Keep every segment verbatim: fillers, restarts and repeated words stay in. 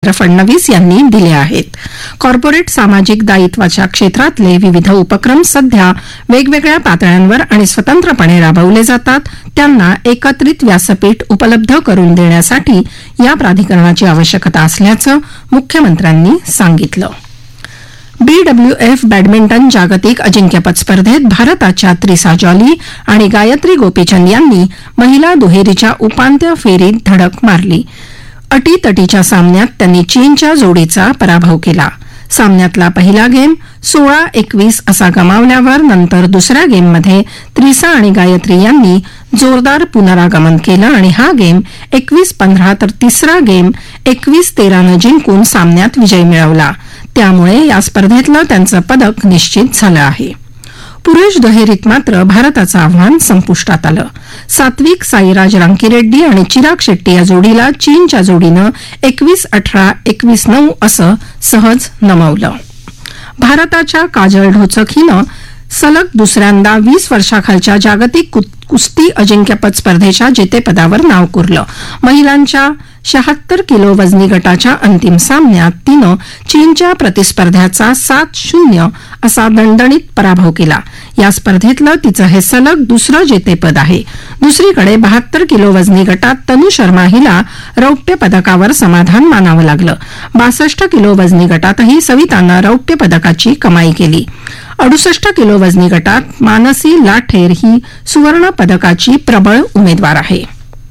देवेंद्र फडणवीस यांनी दिले आहेत. कॉर्पोरेट सामाजिक दायित्वाच्या क्षेत्रातले विविध उपक्रम सध्या वेगवेगळ्या पातळ्यांवर आणि स्वतंत्रपणे राबवले जातात. त्यांना एकत्रित व्यासपीठ उपलब्ध करून देण्यासाठी या प्राधिकरणाची आवश्यकता असल्याचं मुख्यमंत्र्यांनी सांगितलं. बीडब्ल्यूएफ बॅडमिंटन जागतिक अजिंक्यपद स्पर्धेत भारताच्या त्रिसा जॉली आणि गायत्री गोपीचंद यांनी महिला दुहेरीच्या उपांत्य फेरीत धडक मारली. अटीतटीच्या सामन्यात त्यांनी चीनच्या जोडीचा पराभव केला. सामन्यातला पहिला गेम सोळा एकवीस असा गमावल्यावर नंतर दुसऱ्या गेममध्ये त्रिसा आणि गायत्री यांनी जोरदार पुनरागमन केलं आणि हा गेम एकवीस पंधरा तर तिसरा गेम एकवीस तेरानं जिंकून सामन्यात विजय मिळवला. त्यामुळे या स्पर्धेतलं त्यांचं पदक निश्चित झालं आहे. पुरुष दुहेरीत मात्र भारताचं आव्हान संपुष्टात आलं. सात्विक साईराज रांकीरेड्डी आणि चिराग शेट्टी या जोडीला चीनच्या जोडीनं एकवीस अठरा एकवीस नऊ असं सहज नमवलं. भारताच्या काजल ढोचक हिनं सलग दुसऱ्यांदा वीस वर्षाखालच्या जागतिक कुस्ती अजिंक्यपद स्पर्धेच्या जेतेपदावर नाव कोरलं. महिलांच्या शहात्तर किलो वजनी गटाच्या अंतिम सामन्यात तिनं चीनच्या प्रतिस्पर्ध्याचा सात शून्य असा दणदणीत पराभव केला. या स्पर्धेतलं तिचं हे सलग दुसरं जेतेपद आहे. दुसरीकडे बहात्तर किलो वजनी गटात तनु शर्मा हिला रौप्य पदकावर समाधान मानावं लागलं. बासष्ट किलो वजनी गटातही सवितानं रौप्य पदकाची कमाई केली. अडुसष्ट किलो वजनी गटात मानसी लाठेर ही सुवर्ण पदकाची प्रबळ उमेदवार आहे.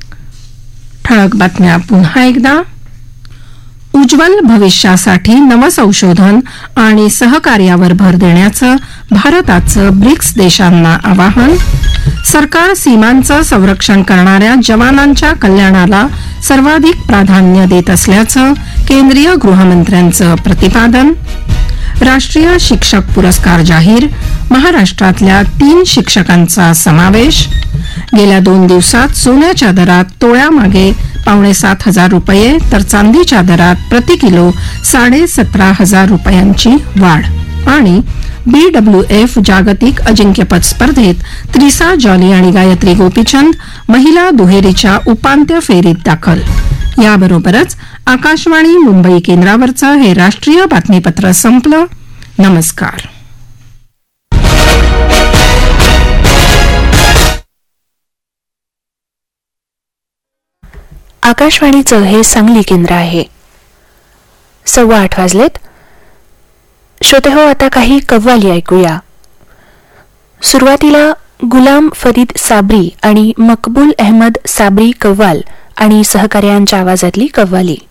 ठळक बातम्या पुन्हा एकदा. उज्ज्वल भविष्यासाठी नवसंशोधन आणि सहकार्यावर भर देण्याचं भारताचं ब्रिक्स देशांना आवाहन. सरकार सीमांचं संरक्षण करणाऱ्या जवानांच्या कल्याणाला सर्वाधिक प्राधान्य देत असल्याचं केंद्रीय गृहमंत्र्यांचं प्रतिपादन. राष्ट्रीय शिक्षक पुरस्कार जाहीर. महाराष्ट्रातल्या तीन शिक्षकांचा समावेश. गेल्या दोन दिवसात सोन्याच्या दरात तोळ्यामागे पावणे सात हजार रुपये तर चांदीच्या दरात प्रति किलो साडे सतरा हजार रुपयांची वाढ. आणि बीडब्ल्यूएफ जागतिक अजिंक्यपद स्पर्धेत त्रिसा जॉली आणि गायत्री गोपीचंद महिला दुहेरीच्या उपांत्य फेरीत दाखल. याबरोबरच आकाशवाणी मुंबई केंद्रावरचं हे राष्ट्रीय बातमीपत्र संपलं. नमस्कार. आकाशवाणीचं हे सांगली केंद्र आहे. सव्वा आठ वाजलेत. श्रोते हो, आता काही कव्वाली ऐकूया. सुरुवातीला गुलाम फरीद साबरी आणि मकबूल अहमद साबरी कव्वाल आणि सहकार्यांच्या आवाजातली कव्वाली.